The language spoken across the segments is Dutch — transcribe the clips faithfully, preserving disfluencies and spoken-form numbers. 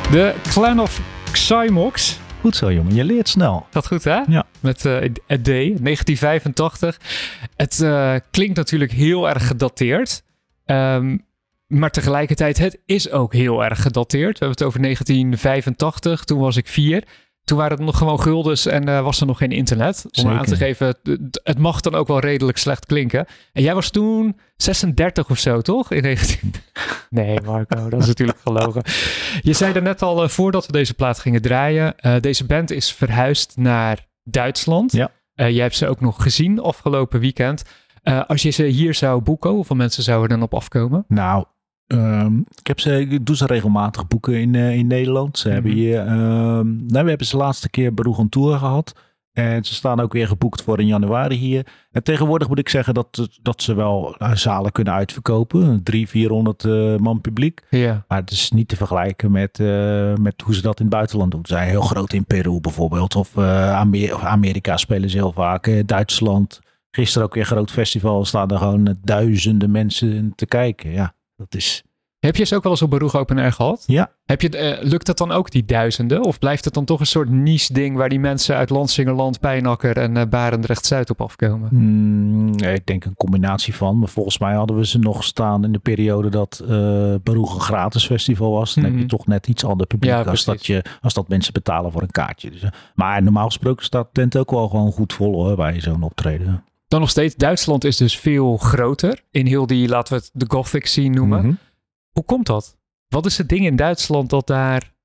De Clan of Xymox. Goed zo, jongen. Je leert snel. Gaat goed, hè? Ja. Met uh, A Day, negentien vijfentachtig. Het uh, klinkt natuurlijk heel erg gedateerd. Um, maar tegelijkertijd, het is ook heel erg gedateerd. We hebben het over negentien vijfentachtig. Toen was ik vier. Toen waren het nog gewoon guldens en uh, was er nog geen internet. Om Zeker. aan te geven, het, het mag dan ook wel redelijk slecht klinken. En jij was toen zesendertig of zo, toch? In negentien... Nee, Marco, dat is natuurlijk gelogen. Je zei er net al, uh, voordat we deze plaat gingen draaien. Uh, deze band is verhuisd naar Duitsland. Ja. Uh, jij hebt ze ook nog gezien afgelopen weekend. Uh, als je ze hier zou boeken, hoeveel mensen zouden er dan op afkomen? Nou, um, ik, heb ze, ik doe ze regelmatig boeken in, uh, in Nederland. Ze mm-hmm. hebben hier, um, nou, we hebben ze de laatste keer Baruch on Tour gehad. En ze staan ook weer geboekt voor in januari hier. En tegenwoordig moet ik zeggen dat, dat ze wel zalen kunnen uitverkopen. Drie, vierhonderd uh, man publiek. Ja. Maar het is niet te vergelijken met, uh, met hoe ze dat in het buitenland doen. Ze zijn heel groot in Peru bijvoorbeeld. Of, uh, Amer- of Amerika spelen ze heel vaak. Uh, Duitsland. Gisteren ook weer een groot festival. Staan er gewoon duizenden mensen te kijken. Ja, dat is... Heb je ze ook wel eens op Baruch Open Air gehad? Ja. Heb je, uh, lukt dat dan ook, die duizenden? Of blijft het dan toch een soort niche ding waar die mensen uit Lansingerland, Pijnakker en uh, Barendrecht-Zuid op afkomen? Mm, ik denk een combinatie van. Maar volgens mij hadden we ze nog staan in de periode dat uh, Baruch een gratis festival was. Dan mm-hmm. heb je toch net iets ander publiek ja, als, dat je, als dat mensen betalen voor een kaartje. Dus, uh, maar normaal gesproken staat de tent ook wel gewoon goed vol hoor, bij zo'n optreden. Dan nog steeds, Duitsland is dus veel groter. In heel die, laten we het de gothic scene noemen. Mm-hmm. Hoe komt dat? Wat is het ding in Duitsland dat daar... Nou,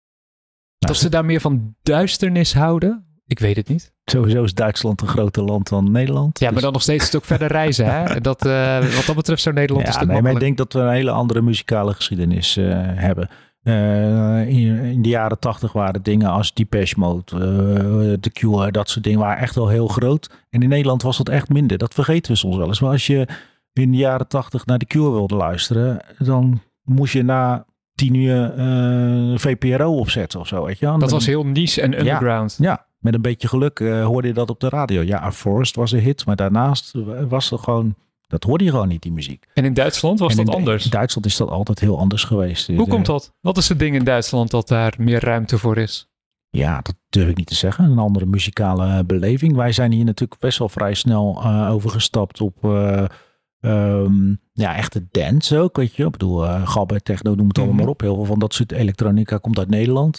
dat ze daar meer van duisternis houden? Ik weet het niet. Sowieso is Duitsland een groter land dan Nederland. Ja, dus... maar dan nog steeds een stuk verder reizen. Hè? Dat, uh, wat dat betreft zou Nederland ja, een stuk nee, makkelijk... maar ik denk dat we een hele andere muzikale geschiedenis uh, hebben. Uh, in, in de jaren tachtig waren dingen als Depeche Mode, uh, The Cure, dat soort dingen waren echt wel heel groot. En in Nederland was dat echt minder. Dat vergeten we soms wel eens. Maar als je in de jaren tachtig naar The Cure wilde luisteren, dan moest je na tien uur uh, V P R O opzetten of zo. Weet je? Dat met was een, heel niche en underground. Ja, ja, met een beetje geluk uh, hoorde je dat op de radio. Ja, Forest was een hit, maar daarnaast was er gewoon... Dat hoorde je gewoon niet, die muziek. En in Duitsland was en dat in, anders? In Duitsland is dat altijd heel anders geweest. Hoe komt dat? Wat is het ding in Duitsland dat daar meer ruimte voor is? Ja, dat durf ik niet te zeggen. Een andere muzikale beleving. Wij zijn hier natuurlijk best wel vrij snel uh, overgestapt op... Uh, Um, ja, echte dance ook, weet je. Ik bedoel, uh, gabber, techno, noem het allemaal mm-hmm. maar op. Heel veel van dat soort elektronica komt uit Nederland.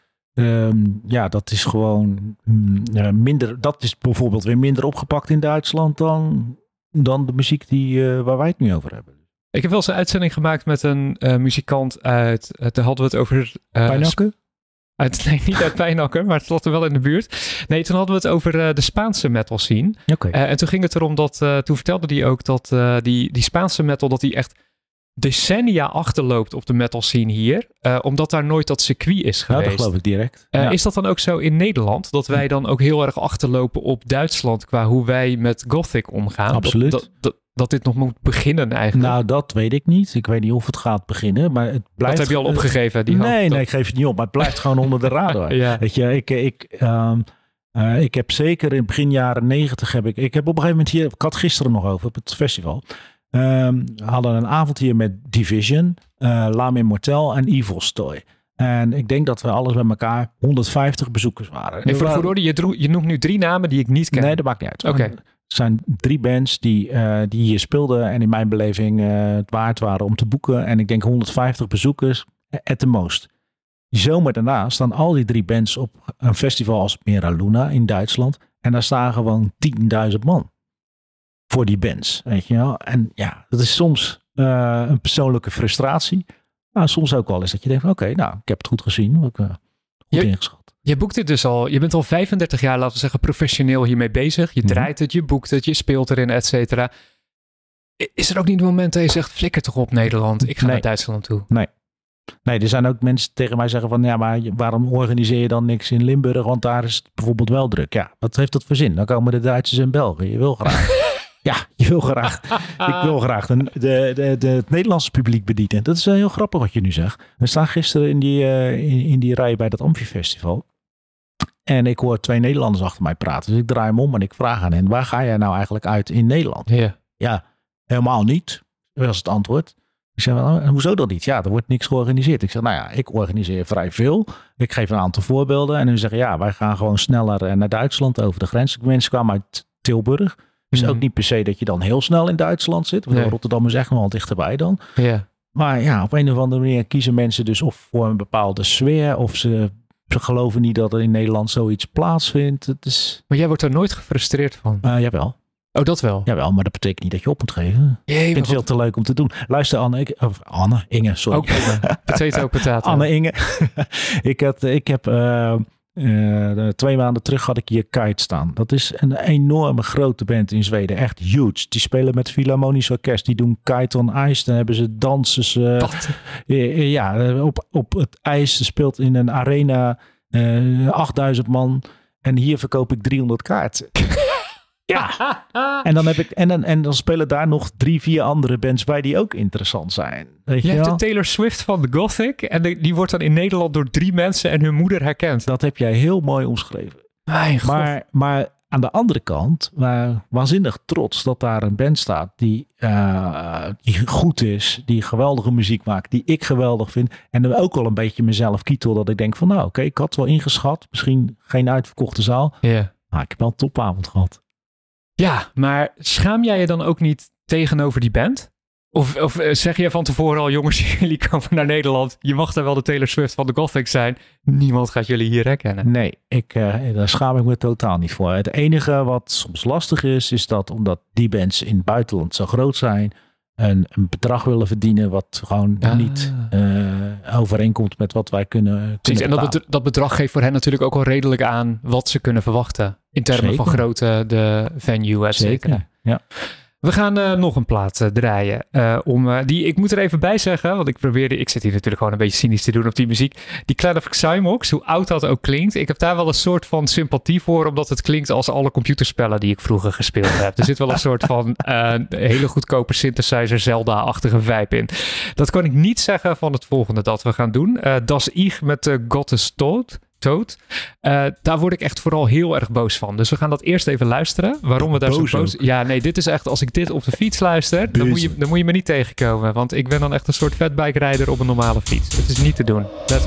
Um, ja, dat is gewoon mm, uh, minder... Dat is bijvoorbeeld weer minder opgepakt in Duitsland dan, dan de muziek die, uh, waar wij het nu over hebben. Ik heb wel eens een uitzending gemaakt met een uh, muzikant uit... Uh, daar hadden we het over... Uh, Pijnakker? Uit, nee, niet uit Pijnakker, maar het zat er wel in de buurt. Nee, toen hadden we het over uh, de Spaanse metal scene. Okay. Uh, en toen ging het erom dat, uh, toen vertelde hij ook dat uh, die, die Spaanse metal, dat die echt decennia achterloopt op de metal scene hier. Uh, omdat daar nooit dat circuit is geweest. Ja, dat geloof ik direct. Uh, ja. Is dat dan ook zo in Nederland? Dat wij dan ook heel erg achterlopen op Duitsland qua hoe wij met gothic omgaan? Absoluut. Dat, dat, dat, dat dit nog moet beginnen eigenlijk? Nou, dat weet ik niet. Ik weet niet of het gaat beginnen, maar het blijft... Dat heb je al opgegeven? Die nee, hand, nee, ik geef het niet op, maar het blijft gewoon onder de radar. Ja. Weet je, ik, ik, um, uh, ik heb zeker in begin jaren negentig heb ik... Ik heb op een gegeven moment hier... Ik had gisteren nog over op het festival. Um, we hadden een avond hier met Division, uh, L'Âme Immortelle en Evil's Toy. En ik denk dat we alles bij elkaar honderdvijftig bezoekers waren. Nee, voor de goede orde, je, droeg, je noemt nu drie namen die ik niet ken. Nee, dat maakt niet uit. Oké. Okay. Het zijn drie bands die, uh, die hier speelden en in mijn beleving uh, het waard waren om te boeken. En ik denk honderdvijftig bezoekers at the most. Die zomer daarna staan al die drie bands op een festival als Mera Luna in Duitsland. En daar staan gewoon tienduizend man voor die bands. Weet je wel? En ja, dat is soms uh, een persoonlijke frustratie. Maar soms ook wel eens dat je denkt, oké, okay, nou, ik heb het goed gezien. Ik, uh, goed je, ingeschat. Je boekt dit dus al, je bent al vijfendertig jaar, laten we zeggen, professioneel hiermee bezig. Je draait mm-hmm. het, je boekt het, je speelt erin, et cetera. Is er ook niet een moment dat je zegt, flikker toch op Nederland, ik ga nee. naar Duitsland toe? Nee. Nee, er zijn ook mensen tegen mij zeggen van, ja, maar waarom organiseer je dan niks in Limburg? Want daar is het bijvoorbeeld wel druk. Ja, wat heeft dat voor zin? Dan komen de Duitsers en Belgen. Je wil graag... Ja, je wil graag, ik wil graag de, de, de, de, het Nederlandse publiek bedienen. Dat is heel grappig wat je nu zegt. We staan gisteren in die, uh, in, in die rij bij dat Amfifestival. En ik hoor twee Nederlanders achter mij praten. Dus ik draai hem om en ik vraag aan hen, waar ga jij nou eigenlijk uit in Nederland? Yeah. Ja, helemaal niet, was het antwoord. Ik zeg, well, hoezo dan niet? Ja, er wordt niks georganiseerd. Ik zeg, nou ja, ik organiseer vrij veel. Ik geef een aantal voorbeelden. En hun zeggen, ja, wij gaan gewoon sneller naar Duitsland over de grens. Mensen kwamen uit Tilburg. Dus mm. ook niet per se dat je dan heel snel in Duitsland zit. Want nee. Rotterdam is echt wel dichterbij dan. Yeah. Maar ja, op een of andere manier kiezen mensen dus of voor een bepaalde sfeer. Of ze, ze geloven niet dat er in Nederland zoiets plaatsvindt. Het is... Maar jij wordt er nooit gefrustreerd van? Uh, jawel. Oh, dat wel? Jawel, maar dat betekent niet dat je op moet geven. Jee, ik vind het veel te leuk om te doen. Luister Anne, ik, of Anne, Inge, sorry. Ook potato, potato. Anne, Inge. ik, had, ik heb uh, uh, twee maanden terug had ik hier Kite staan. Dat is een enorme grote band in Zweden. Echt huge. Die spelen met Philharmonisch Orkest. Die doen Kite on Ice. Dan hebben ze dansers. Uh, uh, ja, op, op het ijs. Ze speelt in een arena uh, achtduizend man. En hier verkoop ik driehonderd kaarten. Ja, en dan, heb ik, en, dan, en dan spelen daar nog drie, vier andere bands bij die ook interessant zijn. Weet je, je hebt wel? de Taylor Swift van The Gothic en de, die wordt dan in Nederland door drie mensen en hun moeder herkend. Dat heb jij heel mooi omschreven. Mijn God. Maar, maar aan de andere kant, uh, waanzinnig trots dat daar een band staat die, uh, die goed is, die geweldige muziek maakt, die ik geweldig vind. En dan ook wel een beetje mezelf kietel dat ik denk van nou oké, okay, ik had wel ingeschat. Misschien geen uitverkochte zaal. Yeah. Maar ik heb wel een topavond gehad. Ja, maar schaam jij je dan ook niet tegenover die band? Of, of zeg je van tevoren al, jongens, jullie komen naar Nederland. Je mag daar wel de Taylor Swift van de Gothic zijn. Niemand gaat jullie hier herkennen. Nee, ik, uh, daar schaam ik me totaal niet voor. Het enige wat soms lastig is, is dat omdat die bands in het buitenland zo groot zijn, een, een bedrag willen verdienen wat gewoon ah. niet uh, overeenkomt met wat wij kunnen, Precies, kunnen en dat, dat bedrag geeft voor hen natuurlijk ook wel redelijk aan wat ze kunnen verwachten. In termen Zeker. van grootte, de venue, et cetera. Ja. We gaan uh, nog een plaat uh, draaien. Uh, om, uh, die, ik moet er even bij zeggen, want ik probeerde, ik zit hier natuurlijk gewoon een beetje cynisch te doen op die muziek. Die Clan of Xymox, hoe oud dat ook klinkt. Ik heb daar wel een soort van sympathie voor, omdat het klinkt als alle computerspellen die ik vroeger gespeeld heb. Er zit wel een soort van uh, hele goedkope synthesizer Zelda-achtige vibe in. Dat kan ik niet zeggen van het volgende dat we gaan doen. Uh, Das Ich met uh, God is Toad. Toad. Uh, daar word ik echt vooral heel erg boos van. Dus we gaan dat eerst even luisteren. Waarom we daar boos zo boos... Ook. Ja, nee, dit is echt... Als ik dit op de fiets luister, dan moet, je, dan moet je me niet tegenkomen. Want ik ben dan echt een soort fatbike rijder op een normale fiets. Het is niet te doen. Let op.